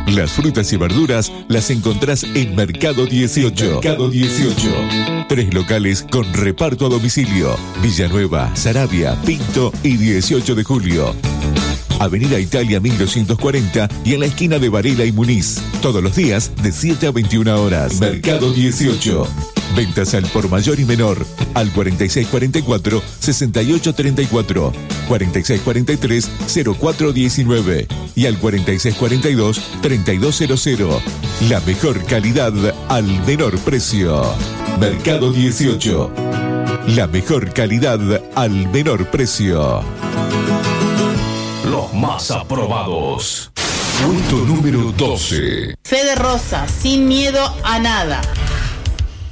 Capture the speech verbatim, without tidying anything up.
Las frutas y verduras las encontrás en Mercado dieciocho. Mercado dieciocho. Tres locales con reparto a domicilio. Villanueva, Saravia, Pinto y dieciocho de julio. Avenida Italia mil doscientos cuarenta y en la esquina de Varela y Muniz. Todos los días de siete a veintiuna horas. Mercado dieciocho. Ventas al por mayor y menor al cuarenta y seis cuarenta y cuatro, sesenta y ocho treinta y cuatro, cuarenta y seis cuarenta y tres, cero cuatro diecinueve y al cuarenta y seis cuarenta y dos, treinta y dos cero cero. La mejor calidad al menor precio. Mercado dieciocho. La mejor calidad al menor precio. Los más aprobados. Punto número doce. Fede Rosa, sin miedo a nada.